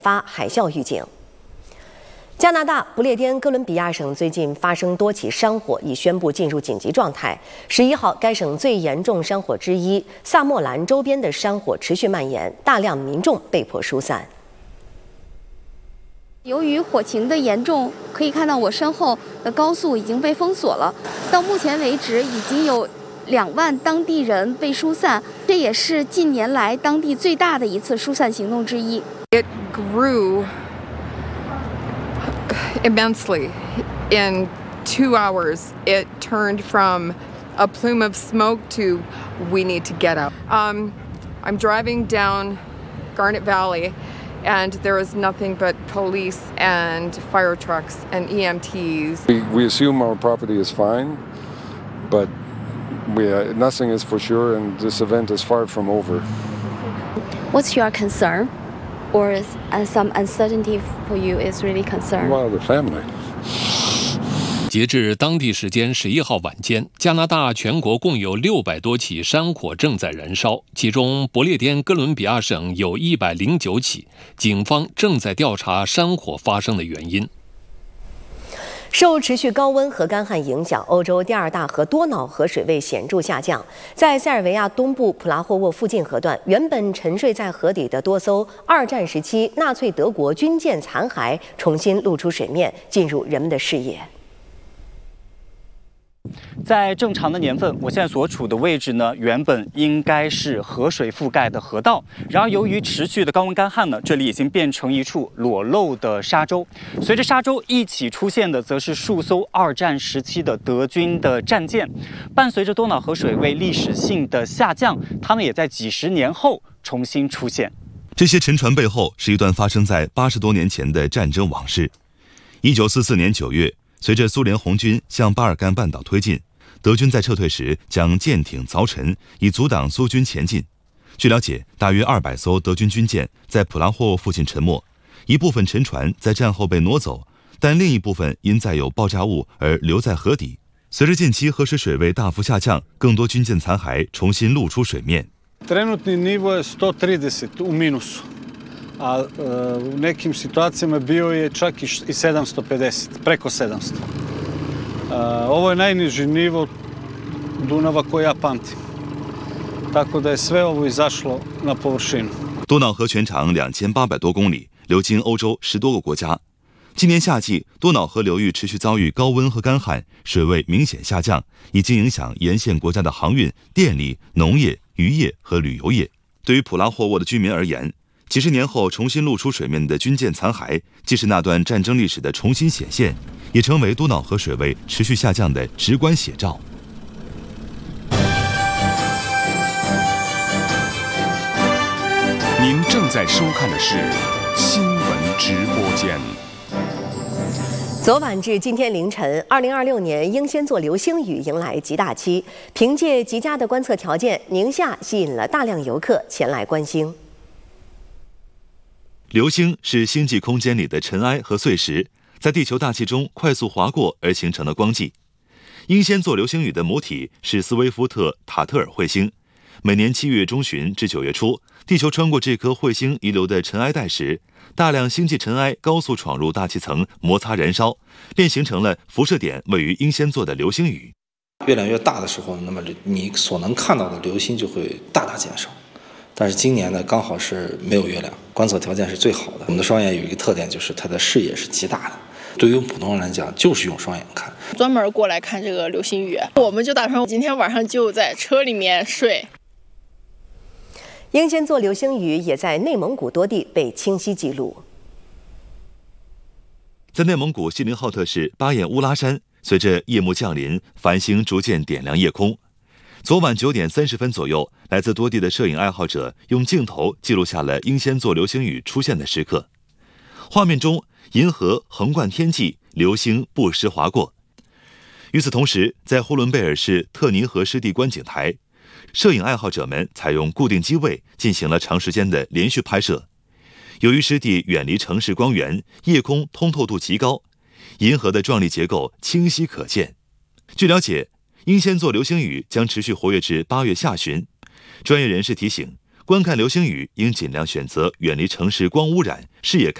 发海啸预警。加拿大不列颠哥伦比亚省最近发生多起山火，已宣布进入紧急状态。11号，该省最严重山火之一萨莫兰周边的山火持续蔓延，大量民众被迫疏散。 由于火情的严重，可以看到我身后的高速已经被封锁了。到目前为止，已经有2万当地人被疏散，这也是近年来当地最大的一次疏散行动之一。 It grew immensely. In 2 hours, it turned from a plume of smoke to we need to get out. I'm driving down Garnet Valley, and there is nothing but police and fire trucks and EMTs. We assume our property is fine, but nothing is for sure, and this event is far from over. What's your concern? Or some uncertainty for you is really concerned? Well, the family. 截至当地时间11号晚间，加拿大全国共有600多起山火正在燃烧，其中不列颠哥伦比亚省有109起，警方正在调查山火发生的原因。 受持续高温和干旱影响，欧洲第2大河多瑙河水位显著下降。在塞尔维亚东部普拉霍沃附近河段，原本沉睡在河底的多艘2战时期纳粹德国军舰残骸重新露出水面，进入人们的视野。 在正常的年份，我现在所处的位置呢，原本应该是河水覆盖的河道。然而，由于持续的高温干旱呢，这里已经变成一处裸露的沙洲。随着沙洲一起出现的，则是数艘2战时期的德军的战舰。伴随着多瑙河水位历史性的下降，它们也在几十年后重新出现。 这些沉船背后是一段发生在80多年前的战争往事。1944年9月。随着苏联红军向巴尔干半岛推进，德军在撤退时将舰艇凿沉，以阻挡苏军前进。据了解，大约200艘德军军舰在普拉霍沃附近沉没，一部分沉船在战后被挪走，但另一部分因载有爆炸物而留在河底。随着近期河水水位大幅下降，更多军舰残骸重新露出水面。 Trenutni nivo je 130 u minusu, a u nekim situacijama bio je čak i 750, preko 700. Ovo je najniži nivo Dunava koji ja pamtim. Tako da je sve ovo izašlo na površinu. 多瑙河全长2800多公里，流经欧洲10多个国家。今年夏季，多瑙河流域持续遭遇高温和干旱，水位明显下降，已经影响沿线国家的航运、电力、农业、渔业和旅游业。对于普拉霍沃的居民而言，几十年后重新露出水面的军舰残骸，既是那段战争历史的重新显现，也成为多瑙河水位持续下降的直观写照。 您正在收看的是新闻直播间。 昨晚至今天凌晨，2026年英仙座流星雨迎来极大期，凭借极佳的观测条件，宁夏吸引了大量游客前来观星。 流星是星际空间里的尘埃和碎石，在地球大气中快速划过而形成的光迹。英仙座流星雨的母体是斯威夫特塔特尔彗星。每年7月中旬至9月初，地球穿过这颗彗星遗留的尘埃带时，大量星际尘埃高速闯入大气层，摩擦燃烧，便形成了辐射点位于英仙座的流星雨。 月亮越大的时候，那么你所能看到的流星就会大大减少。但是今年呢，刚好是没有月亮，观测条件是最好的。我们的双眼有一个特点，就是它的视野是极大的。对于普通人来讲，就是用双眼看。 专门过来看这个流星雨，我们就打算今天晚上就在车里面睡。 英仙座流星雨也在内蒙古多地被清晰记录。 在内蒙古锡林浩特市巴彦乌拉山，随着夜幕降临，繁星逐渐点亮夜空。昨晚9点30分左右，来自多地的摄影爱好者用镜头记录下了英仙座流星雨出现的时刻。画面中，银河横贯天际，流星不时划过。与此同时，在呼伦贝尔市特尼河湿地观景台，摄影爱好者们采用固定机位进行了长时间的连续拍摄。由于湿地远离城市光源，夜空通透度极高，银河的壮丽结构清晰可见。据了解，英仙座流星雨将持续活跃至8月下旬。专业人士提醒， 观看流星雨应尽量选择远离城市光污染、视野